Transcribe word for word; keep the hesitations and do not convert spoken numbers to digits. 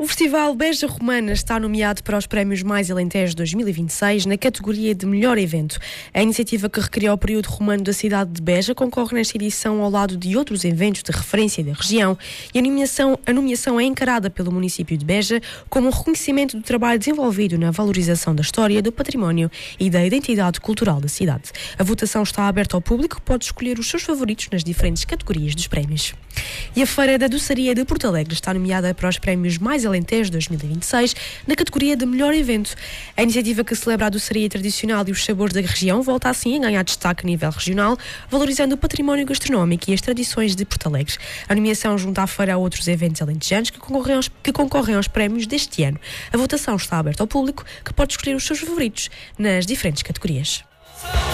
O Festival Beja Romana está nomeado para os Prémios Mais Alentejo dois mil e vinte e seis na categoria de melhor evento. A iniciativa, que recria o período romano da cidade de Beja, concorre nesta edição ao lado de outros eventos de referência da região, e a nomeação, a nomeação é encarada pelo município de Beja como um reconhecimento do trabalho desenvolvido na valorização da história, do património e da identidade cultural da cidade. A votação está aberta ao público, que pode escolher os seus favoritos nas diferentes categorias dos prémios. E a Feira da Doçaria de Porto Alegre está nomeada para os Prémios Mais Alentejo dois mil e vinte e seis na categoria de melhor evento. A iniciativa, que celebra a doçaria tradicional e os sabores da região, volta assim a ganhar destaque a nível regional, valorizando o património gastronómico e as tradições de Porto Alegre. A nomeação junta à feira a outros eventos alentejanos que concorrem aos, que concorrem aos prémios deste ano. A votação está aberta ao público, que pode escolher os seus favoritos nas diferentes categorias.